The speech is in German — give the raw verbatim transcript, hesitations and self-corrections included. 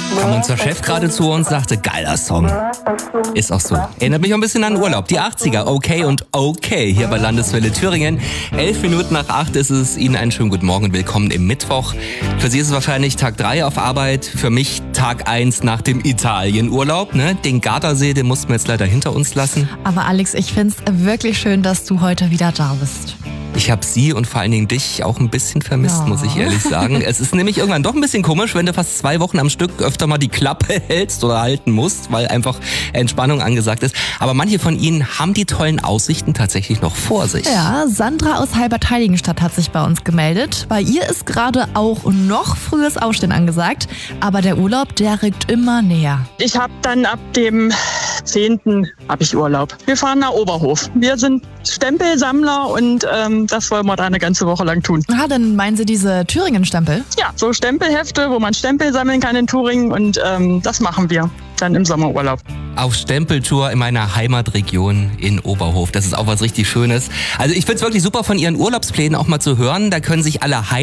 Kam unser Chef gerade zu uns, sagte, geiler Song. Ist auch so. Erinnert mich auch ein bisschen an Urlaub. Die achtziger, okay und okay, hier bei Landeswelle Thüringen. Elf Minuten nach acht ist es. Ihnen einen schönen guten Morgen und willkommen im Mittwoch. Für Sie ist es wahrscheinlich Tag drei auf Arbeit. Für mich Tag eins nach dem Italienurlaub. Ne? Den Gardasee, den mussten wir jetzt leider hinter uns lassen. Aber Alex, ich find's wirklich schön, dass du heute wieder da bist. Ich habe Sie und vor allen Dingen dich auch ein bisschen vermisst, Ja. muss ich ehrlich sagen. Es ist nämlich irgendwann doch ein bisschen komisch, wenn du fast zwei Wochen am Stück öfter mal die Klappe hältst oder halten musst, weil einfach Entspannung angesagt ist. Aber manche von Ihnen haben die tollen Aussichten tatsächlich noch vor sich. Ja, Sandra aus Halbertheiligenstadt hat sich bei uns gemeldet. Bei ihr ist gerade auch noch frühes Aufstehen angesagt, aber der Urlaub, der rückt immer näher. Ich habe dann ab dem zehnten habe ich Urlaub. Wir fahren nach Oberhof. Wir sind Stempelsammler und ähm, das wollen wir da eine ganze Woche lang tun. Ah, dann meinen Sie diese Thüringen-Stempel? Ja, so Stempelhefte, wo man Stempel sammeln kann in Thüringen und ähm, das machen wir dann im Sommerurlaub. Auf Stempeltour in meiner Heimatregion in Oberhof. Das ist auch was richtig Schönes. Also ich finde es wirklich super, von Ihren Urlaubsplänen auch mal zu hören. Da können sich alle